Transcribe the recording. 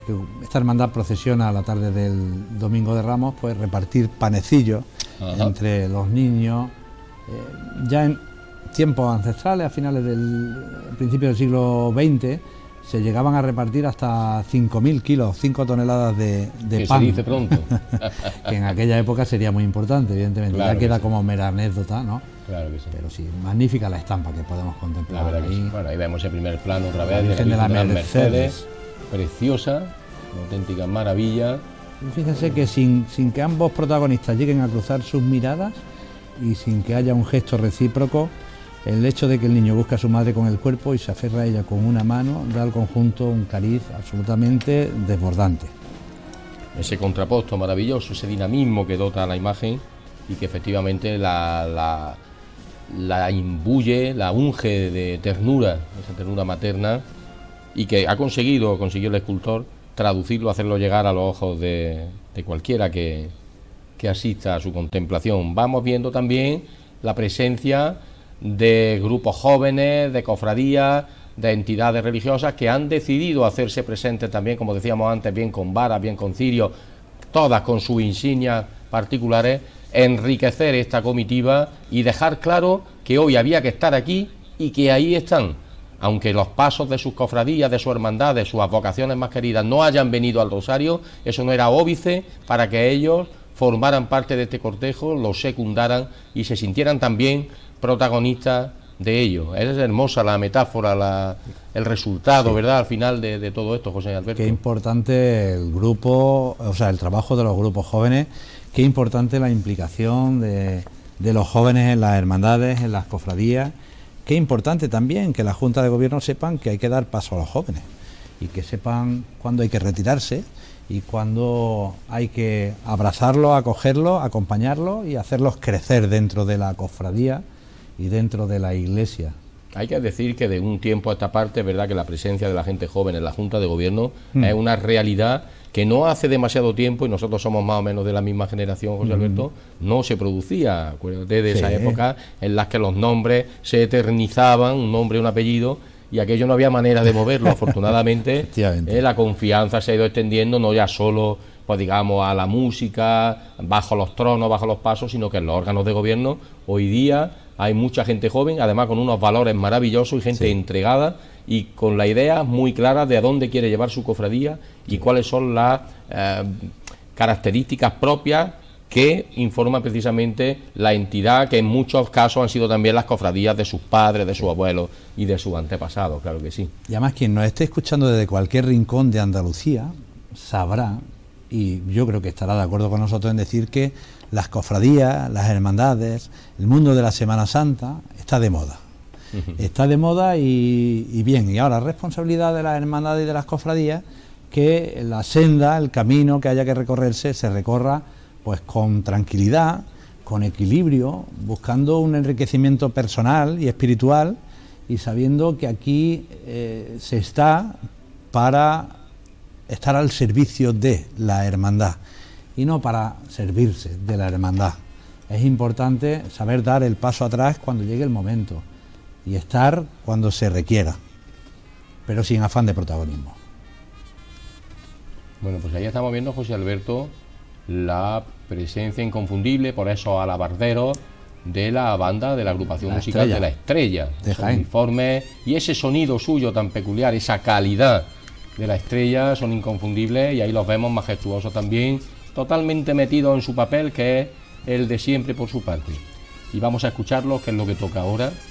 Esta hermandad procesiona a la tarde del Domingo de Ramos, pues repartir panecillos entre los niños. Ya en tiempos ancestrales, a finales del principio del siglo XX, se llegaban a repartir hasta 5.000 kilos, 5 toneladas de pan. Se dice pronto. Que en aquella época sería muy importante, evidentemente. Claro, ya queda como mera anécdota, ¿no? Claro que sí. Pero sí, magnífica la estampa que podemos contemplar. La verdad que sí. Bueno, ahí vemos el primer plano otra vez de la Mercedes. Preciosa, una auténtica maravilla. Y fíjense que sin que ambos protagonistas lleguen a cruzar sus miradas y sin que haya un gesto recíproco, el hecho de que el niño busca a su madre con el cuerpo y se aferra a ella con una mano da al conjunto un cariz absolutamente desbordante. Ese contraposto maravilloso, ese dinamismo que dota a la imagen y que efectivamente la imbuye, la unge de ternura, esa ternura materna, y que consiguió el escultor traducirlo, hacerlo llegar a los ojos de cualquiera que asista a su contemplación. Vamos viendo también la presencia de grupos jóvenes, de cofradías, de entidades religiosas que han decidido hacerse presentes también, como decíamos antes, bien con varas, bien con cirios, todas con sus insignias particulares, enriquecer esta comitiva y dejar claro que hoy había que estar aquí y que ahí están. Aunque los pasos de sus cofradías, de su hermandad, de sus advocaciones más queridas no hayan venido al Rosario, eso no era óbice para que ellos formaran parte de este cortejo, lo secundaran y se sintieran también protagonistas de ello. Es hermosa la metáfora, el resultado, sí, ¿verdad?, al final de todo esto, José Alberto. Qué importante el grupo, o sea, el trabajo de los grupos jóvenes, qué importante la implicación de los jóvenes en las hermandades, en las cofradías. Qué importante también que la Junta de Gobierno sepan que hay que dar paso a los jóvenes y que sepan cuándo hay que retirarse y cuándo hay que abrazarlos, acogerlos, acompañarlos y hacerlos crecer dentro de la cofradía y dentro de la iglesia. Hay que decir que de un tiempo a esta parte es verdad que la presencia de la gente joven en la Junta de Gobierno es una realidad que no hace demasiado tiempo, y nosotros somos más o menos de la misma generación, José Alberto, no se producía. Acuérdate de esa época en las que los nombres se eternizaban, un nombre y un apellido, y aquello no había manera de moverlo. Afortunadamente la confianza se ha ido extendiendo, no ya solo, pues digamos, a la música, bajo los tronos, bajo los pasos, sino que en los órganos de gobierno hoy día hay mucha gente joven, además con unos valores maravillosos y gente entregada y con la idea muy clara de a dónde quiere llevar su cofradía y cuáles son las características propias que informa precisamente la entidad, que en muchos casos han sido también las cofradías de sus padres, de sus abuelos y de sus antepasados, claro que sí. Y además quien nos esté escuchando desde cualquier rincón de Andalucía sabrá, y yo creo que estará de acuerdo con nosotros en decir que las cofradías, las hermandades, el mundo de la Semana Santa está de moda. Está de moda y bien, y ahora responsabilidad de las hermandades y de las cofradías que la senda, el camino que haya que recorrerse, se recorra pues con tranquilidad, con equilibrio, buscando un enriquecimiento personal y espiritual y sabiendo que aquí se está para estar al servicio de la hermandad y no para servirse de la hermandad. Es importante saber dar el paso atrás cuando llegue el momento y estar cuando se requiera, pero sin afán de protagonismo. Bueno, pues ahí estamos viendo, José Alberto, la presencia inconfundible por esos alabarderos de la banda de la agrupación musical de La Estrella, su uniforme y ese sonido suyo tan peculiar, esa calidad de La Estrella son inconfundibles y ahí los vemos majestuosos también, totalmente metidos en su papel, que es el de siempre por su parte. Y vamos a escucharlos, que es lo que toca ahora.